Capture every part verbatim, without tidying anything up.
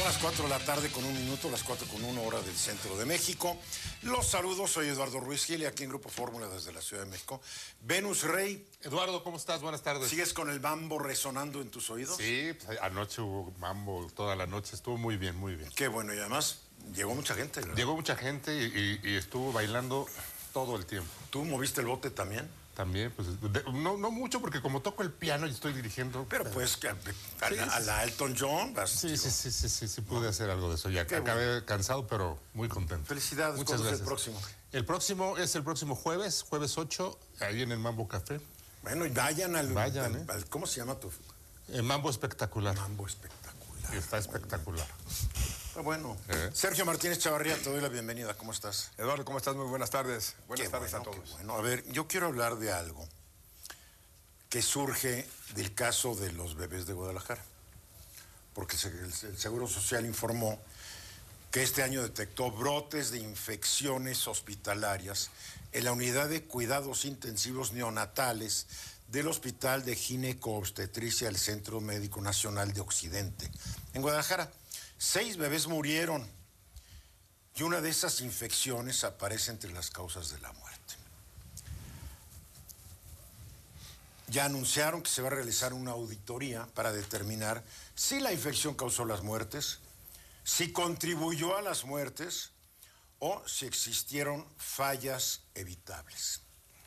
las cuatro de la tarde con un minuto, las cuatro con una hora del centro de México. Los saludos, soy Eduardo Ruiz Gil y aquí en Grupo Fórmula desde la Ciudad de México. Venus Rey. Eduardo, ¿cómo estás? Buenas tardes. ¿Sigues con el mambo resonando en tus oídos? Sí, pues, anoche hubo mambo toda la noche, estuvo muy bien, muy bien. Qué bueno, y además llegó mucha gente, ¿verdad? Llegó mucha gente y, y, y estuvo bailando todo el tiempo. ¿Tú moviste el bote también? También, pues, de, no, no mucho, porque como toco el piano y estoy dirigiendo... Pero pues, a, a, sí, la, a la Elton John vas, sí, sí, sí, sí, sí, sí, pude no. hacer algo de eso. Ya Qué acabé bueno. cansado, pero muy contento. Felicidades. Muchas ¿Cuándo es gracias. el próximo? El próximo es el próximo jueves, jueves ocho, ahí en el Mambo Café. Bueno, y vayan al... Vayan, al, ¿eh? al ¿cómo se llama tu...? El Mambo Espectacular. Mambo Espectacular. Está espectacular. Está bueno. ¿Eh? Sergio Martínez Chavarría, te doy la bienvenida. ¿Cómo estás? Eduardo, ¿cómo estás? Muy buenas tardes. Buenas Qué tardes bueno, a todos. qué bueno. A ver, yo quiero hablar de algo que surge del caso de los bebés de Guadalajara. Porque el Seguro Social informó que este año detectó brotes de infecciones hospitalarias en la unidad de cuidados intensivos neonatales del Hospital de Gineco-Obstetricia del Centro Médico Nacional de Occidente. En Guadalajara, seis bebés murieron y una de esas infecciones aparece entre las causas de la muerte. Ya anunciaron que se va a realizar una auditoría para determinar si la infección causó las muertes, si contribuyó a las muertes o si existieron fallas evitables.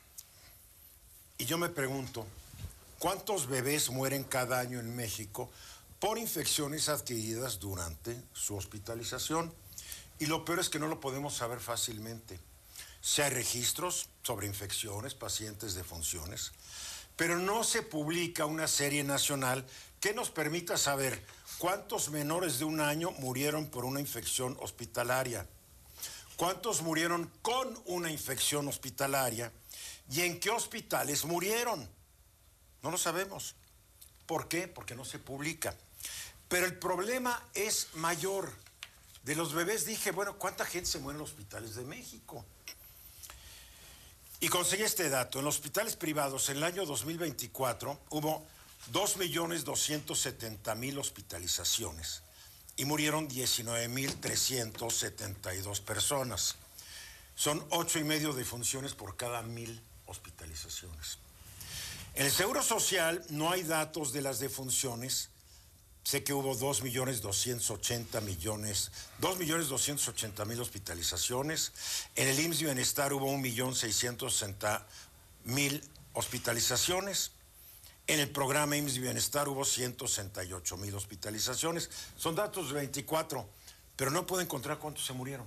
Y yo me pregunto, ¿cuántos bebés mueren cada año en México por infecciones adquiridas durante su hospitalización? Y lo peor es que no lo podemos saber fácilmente. Si hay registros sobre infecciones, pacientes, defunciones, pero no se publica una serie nacional que nos permita saber cuántos menores de un año murieron por una infección hospitalaria, cuántos murieron con una infección hospitalaria y en qué hospitales murieron. No lo sabemos. ¿Por qué? Porque no se publica. Pero el problema es mayor. De los bebés dije, bueno, ¿cuánta gente se muere en los hospitales de México? Y conseguí este dato. En los hospitales privados, en el año dos mil veinticuatro, hubo dos millones doscientos setenta mil hospitalizaciones y murieron diecinueve mil trescientas setenta y dos personas. Son ocho y medio defunciones por cada mil hospitalizaciones. En el Seguro Social no hay datos de las defunciones. Sé que hubo dos millones doscientos ochenta millones, dos millones doscientos ochenta mil hospitalizaciones. En el I M S S Bienestar hubo un millón seiscientos sesenta mil hospitalizaciones. En el programa I M S S Bienestar hubo ciento sesenta y ocho mil hospitalizaciones. Son datos de veinticuatro, pero no puedo encontrar cuántos se murieron.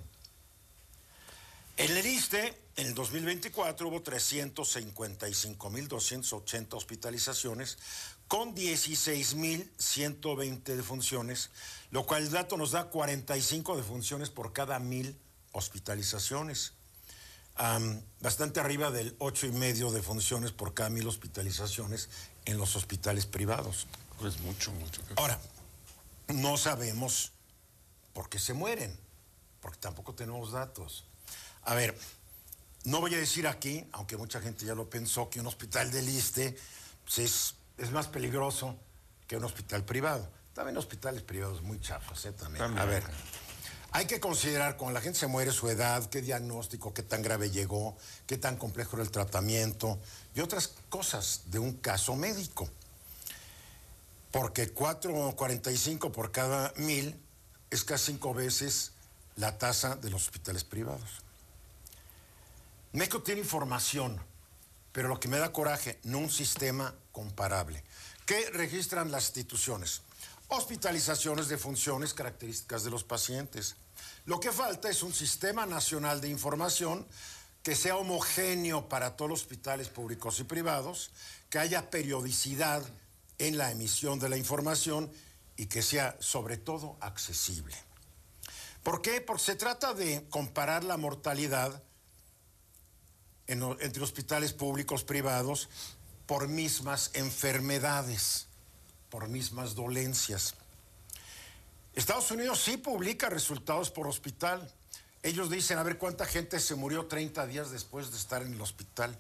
En el ISSSTE, en el dos mil veinticuatro, hubo trescientos cincuenta y cinco mil doscientas ochenta hospitalizaciones con dieciséis mil ciento veinte defunciones, lo cual el dato nos da cuarenta y cinco defunciones por cada mil hospitalizaciones. Um, bastante arriba del ocho y medio defunciones por cada mil hospitalizaciones en los hospitales privados. Pues mucho, mucho. Ahora, no sabemos por qué se mueren, porque tampoco tenemos datos. A ver, no voy a decir aquí, aunque mucha gente ya lo pensó, que un hospital del ISSSTE pues es, es más peligroso que un hospital privado. También hospitales privados muy chafas, ¿eh? También. También. A ver, hay que considerar cuando la gente se muere su edad, qué diagnóstico, qué tan grave llegó, qué tan complejo era el tratamiento y otras cosas de un caso médico. Porque cuatro coma cuarenta y cinco por cada mil es casi cinco veces la tasa de los hospitales privados. México tiene información, pero lo que me da coraje, no un sistema comparable. ¿Qué registran las instituciones? Hospitalizaciones, defunciones, características de los pacientes. Lo que falta es un sistema nacional de información que sea homogéneo para todos los hospitales públicos y privados, que haya periodicidad en la emisión de la información y que sea, sobre todo, accesible. ¿Por qué? Porque se trata de comparar la mortalidad En, entre hospitales públicos privados por mismas enfermedades, por mismas dolencias. Estados Unidos sí publica resultados por hospital. Ellos dicen, a ver, ¿cuánta gente se murió treinta días después de estar en el hospital?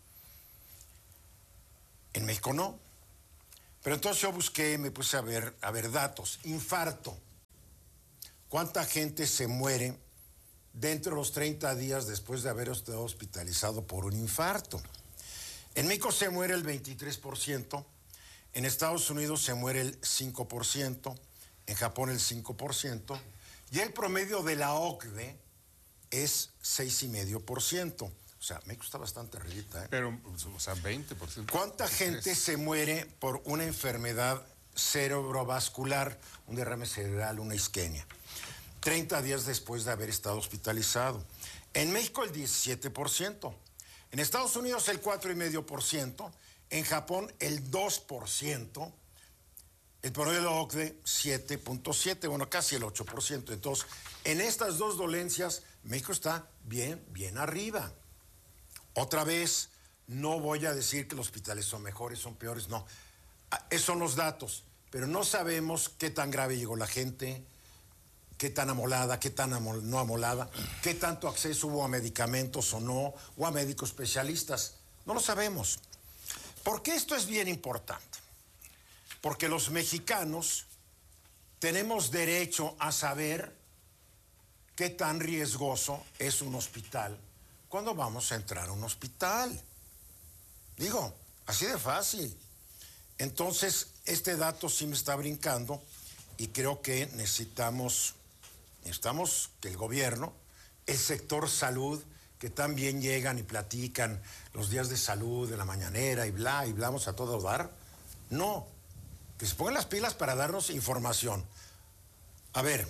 En México no. Pero entonces yo busqué, me puse a ver, a ver datos. Infarto. ¿cuánta gente se muere dentro de los treinta días después de haber estado hospitalizado por un infarto? En México se muere el veintitrés por ciento, en Estados Unidos se muere el cinco por ciento, en Japón el cinco por ciento, y el promedio de la O C D E es seis coma cinco por ciento. O sea, México está bastante arribita, ¿eh? Pero, o sea, veinte por ciento. ¿Cuánta gente se muere por una enfermedad cerebrovascular, un derrame cerebral, una isquemia, treinta días después de haber estado hospitalizado? En México el diecisiete por ciento, en Estados Unidos el cuatro coma cinco por ciento, en Japón el dos por ciento, el promedio de la O C D E siete punto siete, bueno, casi el ocho por ciento. Entonces, en estas dos dolencias, México está bien, bien arriba. Otra vez, no voy a decir que los hospitales son mejores, son peores, no. Esos son los datos, pero no sabemos qué tan grave llegó la gente, qué tan amolada, qué tan amol- no amolada, qué tanto acceso hubo a medicamentos o no, o a médicos especialistas. No lo sabemos. ¿Por qué esto es bien importante? Porque los mexicanos tenemos derecho a saber qué tan riesgoso es un hospital cuando vamos a entrar a un hospital. Digo, así de fácil. Entonces, este dato sí me está brincando y creo que necesitamos, necesitamos que el gobierno, el sector salud, que también llegan y platican los días de salud, de la mañanera y bla, y blamos a todo dar. No, que se pongan las pilas para darnos información. A ver,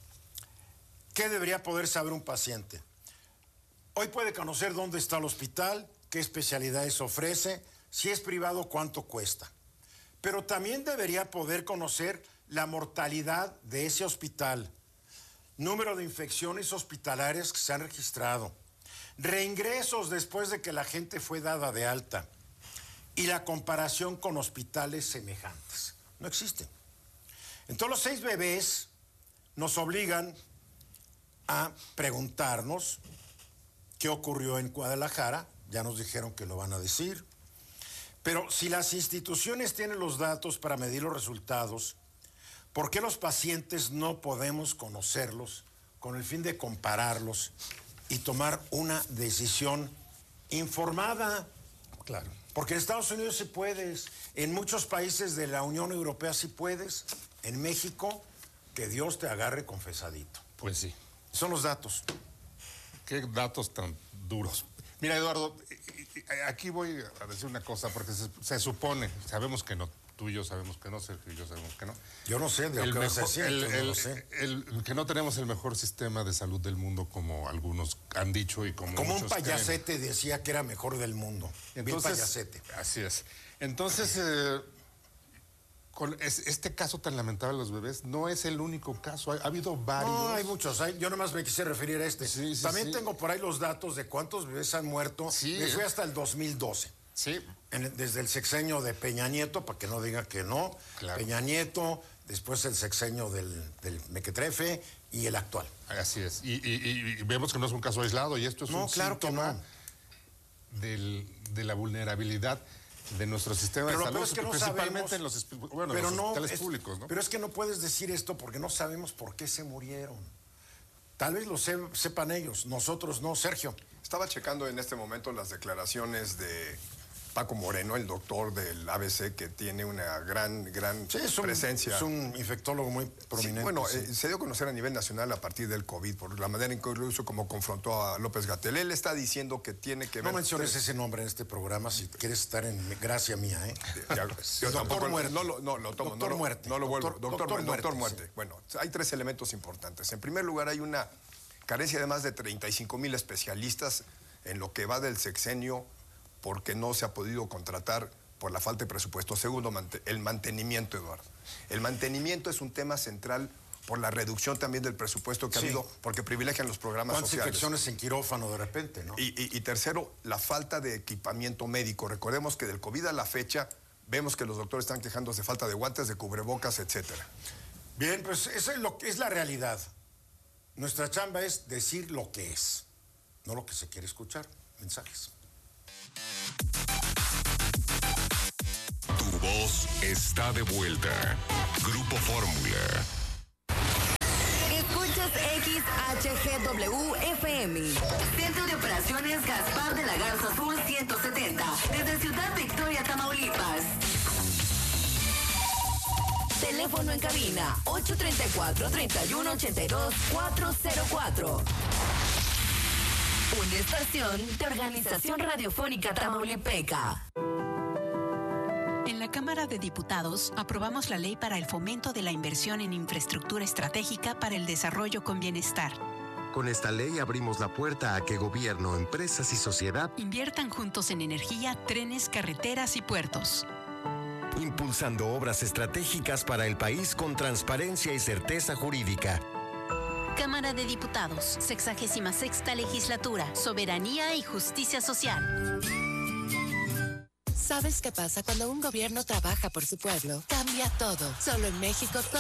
¿qué debería poder saber un paciente? Hoy puede conocer dónde está el hospital, qué especialidades ofrece, si es privado, cuánto cuesta. Pero también debería poder conocer la mortalidad de ese hospital, número de infecciones hospitalarias que se han registrado, reingresos después de que la gente fue dada de alta y la comparación con hospitales semejantes. No existen. Entonces los seis bebés nos obligan a preguntarnos qué ocurrió en Guadalajara. Ya nos dijeron que lo van a decir. Pero si las instituciones tienen los datos para medir los resultados, ¿por qué los pacientes no podemos conocerlos con el fin de compararlos y tomar una decisión informada? Claro. Porque en Estados Unidos sí puedes, en muchos países de la Unión Europea sí puedes, en México, que Dios te agarre confesadito. Pues sí. Son los datos. Qué datos tan duros. Mira, Eduardo, aquí voy a decir una cosa, porque se, se supone, sabemos que no, tú y yo sabemos que no, Sergio y yo sabemos que no. Yo no sé de el lo que mejor, vas a decir, el, yo no el, lo sé. El, el, que no tenemos el mejor sistema de salud del mundo, como algunos han dicho y como Como un muchos payasete creen. Decía que era mejor del mundo. Entonces, Bill Payasete. Así es. Entonces, eh, con es, este caso tan lamentable de los bebés no es el único caso. Ha, ha habido varios. No, hay muchos. Hay, yo nomás me quise referir a este. Sí, sí, También sí. tengo por ahí los datos de cuántos bebés han muerto. Sí, me fui eh. hasta el dos mil doce. Sí. En, desde el sexenio de Peña Nieto, para que no diga que no. Claro. Peña Nieto, después el sexenio del, del Mequetrefe y el actual. Así es. Y, y, y vemos que no es un caso aislado y esto es No, un claro que síntoma no. del, de la vulnerabilidad de nuestro sistema Pero de lo salud, peor es que no principalmente sabemos, en los, bueno, pero en los no, hospitales es, públicos, ¿no? Pero es que no puedes decir esto porque no sabemos por qué se murieron. Tal vez lo se, sepan ellos, nosotros no. Sergio. Estaba checando en este momento las declaraciones de Paco Moreno, el doctor del A B C, que tiene una gran, gran Sí, es un, presencia. es un infectólogo muy prominente. Sí, bueno, sí. eh, se dio a conocer a nivel nacional a partir del COVID, por la manera incluso como confrontó a López-Gatell. Él está diciendo que tiene que ver... No menciones ese nombre en este programa si quieres estar en gracia mía, ¿eh? Ya, yo Doctor tampoco- Muerte. No lo, no, lo tomo. Doctor no lo, Muerte. No lo vuelvo. Doctor- Doctor, Doctor doctor Muerte, Muerte. Bueno, hay tres elementos importantes. En primer lugar, hay una carencia de más de treinta y cinco mil especialistas en lo que va del sexenio porque no se ha podido contratar por la falta de presupuesto. Segundo, mante- el mantenimiento, Eduardo. El mantenimiento es un tema central por la reducción también del presupuesto que Sí. ha habido, porque privilegian los programas ¿Cuántas sociales. infecciones en quirófano de repente, no? Y, y- y tercero, la falta de equipamiento médico. Recordemos que del COVID a la fecha vemos que los doctores están quejándose de falta de guantes, de cubrebocas, etcétera. Bien, pues eso es, lo, que es la realidad. Nuestra chamba es decir lo que es, no lo que se quiere escuchar. Mensajes. Tu voz está de vuelta. Grupo Fórmula. Escucha W F M. Centro de Operaciones Gaspar de la Garza Sur ciento setenta. Desde Ciudad Victoria, Tamaulipas. Teléfono en cabina ocho tres cuatro, tres uno ocho dos, cuatro cero cuatro. Una estación de Organización Radiofónica Tamaulipeca. En la Cámara de Diputados aprobamos la ley para el fomento de la inversión en infraestructura estratégica para el desarrollo con bienestar. Con esta ley abrimos la puerta a que gobierno, empresas y sociedad inviertan juntos en energía, trenes, carreteras y puertos. Impulsando obras estratégicas para el país con transparencia y certeza jurídica. Cámara de Diputados, sexagésima sexta legislatura, soberanía y justicia social. ¿Sabes qué pasa cuando un gobierno trabaja por su pueblo? Cambia todo. Solo en México todo.